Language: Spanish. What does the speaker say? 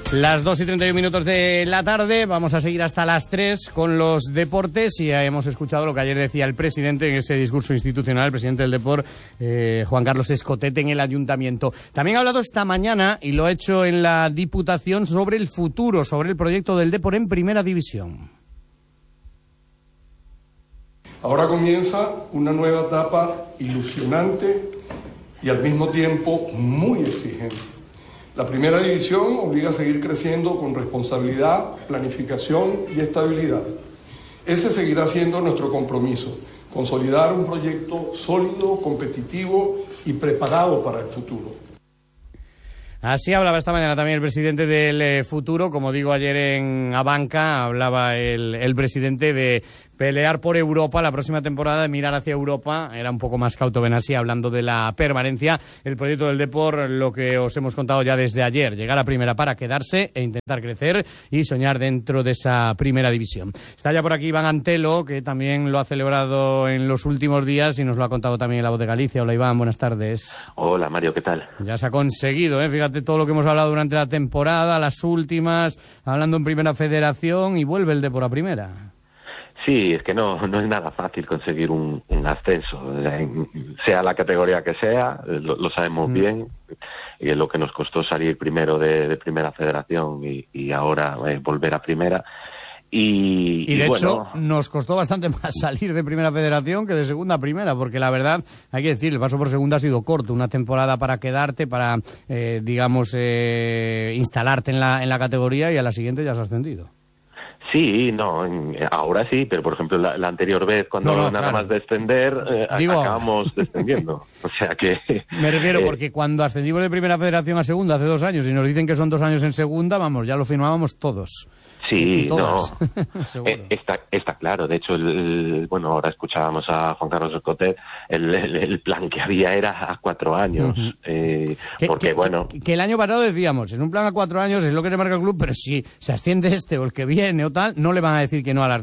Las 2:31 de la tarde, vamos a seguir hasta las 3 con los deportes y hemos escuchado lo que ayer decía el presidente en ese discurso institucional, el presidente del Depor, Juan Carlos Escotete, en el Ayuntamiento. También ha hablado esta mañana, y lo ha hecho en la Diputación, sobre el futuro, sobre el proyecto del Depor en Primera División. Ahora comienza una nueva etapa ilusionante y al mismo tiempo muy exigente. La Primera División obliga a seguir creciendo con responsabilidad, planificación y estabilidad. Ese seguirá siendo nuestro compromiso, consolidar un proyecto sólido, competitivo y preparado para el futuro. Así hablaba esta mañana también el presidente del futuro. Como digo, ayer en Abanca hablaba el presidente de pelear por Europa la próxima temporada, de mirar hacia Europa. Era un poco más cauto Benassi hablando de la permanencia. El proyecto del Depor, lo que os hemos contado ya desde ayer, llegar a primera para quedarse e intentar crecer y soñar dentro de esa Primera División. Está ya por aquí Iván Antelo, que también lo ha celebrado en los últimos días y nos lo ha contado también en La Voz de Galicia. Hola Iván, buenas tardes. Hola Mario, ¿qué tal? Ya se ha conseguido, fíjate todo lo que hemos hablado durante la temporada, las últimas, hablando en Primera Federación, y vuelve el Depor a Primera. Sí, es que no es nada fácil conseguir un ascenso, sea la categoría que sea, lo sabemos bien, y es lo que nos costó salir primero de Primera Federación y ahora volver a Primera. Y de hecho, nos costó bastante más salir de Primera Federación que de Segunda a Primera, porque la verdad, hay que decir, el paso por Segunda ha sido corto, una temporada para quedarte, para, instalarte en la categoría, y a la siguiente ya has ascendido. Sí, ahora sí, pero por ejemplo la anterior vez, cuando nada más descender, acabamos descendiendo. O sea que... Me refiero porque cuando ascendimos de Primera Federación a Segunda hace 2 años y nos dicen que son 2 años en Segunda, vamos, ya lo firmábamos todos. Sí, está claro. De hecho, ahora escuchábamos a Juan Carlos Escotet, el plan que había era a 4 años. Que el año pasado decíamos, en un plan a 4 años es lo que se marca el club, pero si se asciende este o el que viene o tal, no le van a decir que no al ascenso.